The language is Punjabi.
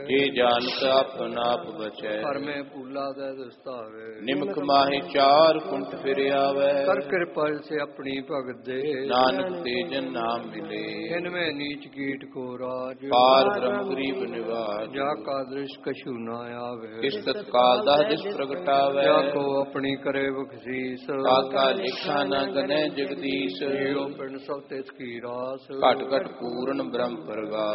ਜੇ ਜਾਣਤ ਆਪਨ ਆਪ ਬਚੈ। ਹਰ ਮੈਂ ਭੂਲਾ ਦੇ ਦਸਤਾਵੇ। ਨਿਮਕ ਮਾਹੇ ਚਾਰ ਕੁੰਟ ਫਿਰ ਆਵੈ। ਕਰ ਕਿਰਪਾ ਸੇ ਆਪਣੀ ਭਗਤ ਦੇ। ਨਾਨਕ ਤੇ ਜਨ ਨਾਮ ਮਿਲੇ। ਇਨ ਮੈਂ ਨੀਚ ਕੀਟ ਕੋ ਰਾਜ। ਪਾਰ ਬ੍ਰਹਮ ਗਰੀਬ ਨਿਵਾਜ। ਜਾ ਕਾ ਦ੍ਰਿਸ਼ ਕਛੂ ਨਾ ਆਵੇ। ਕਿਸ ਤਤਕਾਲ ਦਹ ਦਿਸ ਪ੍ਰਗਟਾਵੈ। ਜਾ ਕੋ ਆਪਣੀ ਕਰੇ ਬਖਸ਼ੀਸ। ਕਾਕਾ ਲਿਖਾ ਨ ਗਨੈ ਜਗਦੀਸ਼। ਜਿਉ ਪਿੰਡ ਸਭ ਤਿਸ ਕੀ ਰਾਸ। ਘਟ ਘਟ ਪੂਰਨ ਬ੍ਰਹਮ ਪ੍ਰਗਾਸ।